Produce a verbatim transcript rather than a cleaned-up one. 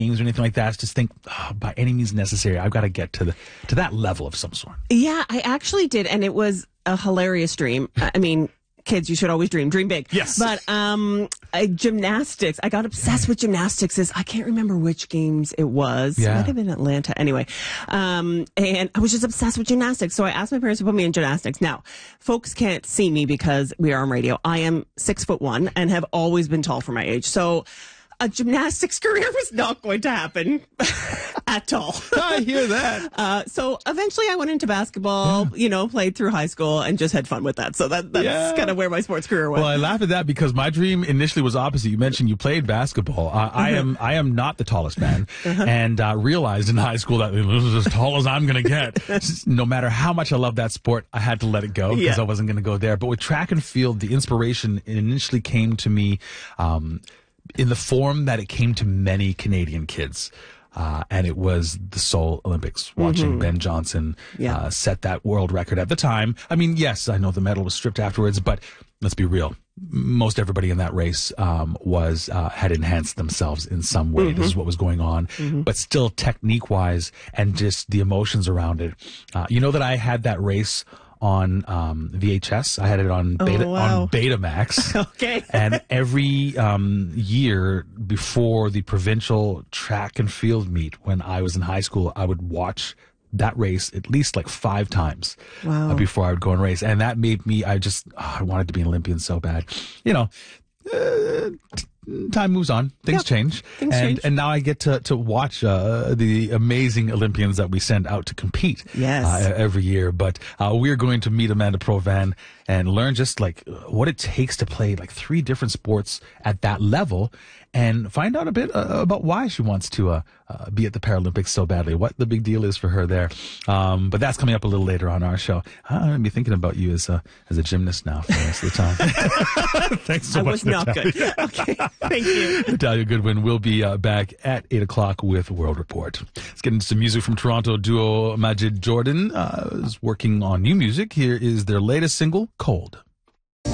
games or anything like that. I just think, oh, by any means necessary, I've got to get to the to that level of some sort. Yeah, I actually did, and it was a hilarious dream. I mean, kids, you should always dream. Dream big. Yes. But um, I, gymnastics, I got obsessed with gymnastics. Is I can't remember which games it was. Yeah. It might have been Atlanta. Anyway, um, and I was just obsessed with gymnastics. So I asked my parents to put me in gymnastics. Now, folks can't see me because we are on radio. I am six foot one and have always been tall for my age. So a gymnastics career was not going to happen at all. I hear that. Uh, so eventually I went into basketball, yeah. you know, played through high school and just had fun with that. So that, that's yeah. kind of where my sports career went. Well, I laugh at that because my dream initially was opposite. You mentioned you played basketball. Uh, uh-huh. I am I am not the tallest man uh-huh. and uh, realized in high school that this is as tall as I'm going to get. No matter how much I love that sport, I had to let it go because yeah. I wasn't going to go there. But with track and field, the inspiration initially came to me um, in the form that it came to many Canadian kids. Uh, and it was the Seoul Olympics, watching mm-hmm. Ben Johnson yeah. uh, set that world record at the time. I mean, yes, I know the medal was stripped afterwards, but let's be real. Most everybody in that race um, was uh, had enhanced themselves in some way. Mm-hmm. This is what was going on. Mm-hmm. But still, technique-wise and just the emotions around it. Uh, you know that I had that race on um, V H S. I had it on Beta, oh, wow. on Betamax. Okay. And every um, year before the provincial track and field meet, when I was in high school, I would watch that race at least like five times wow. uh, before I would go and race. And that made me, I just, oh, I wanted to be an Olympian so bad. You know, uh, time moves on, things yep. change, things and change. and now I get to to watch uh, the amazing Olympians that we send out to compete yes. uh, every year. But uh, we're going to meet Amanda Provan and learn just like what it takes to play like three different sports at that level, and find out a bit uh, about why she wants to uh, uh, be at the Paralympics so badly, what the big deal is for her there. Um, but that's coming up a little later on our show. I'm going to be thinking about you as a as a gymnast now for the rest of the time. Thanks so I much. was not Natalia. good. Okay. Thank you. Natalia Goodwin will be uh, back at eight o'clock with World Report. Let's get into some music from Toronto duo Majid Jordan. Uh, is working on new music. Here is their latest single, Cold.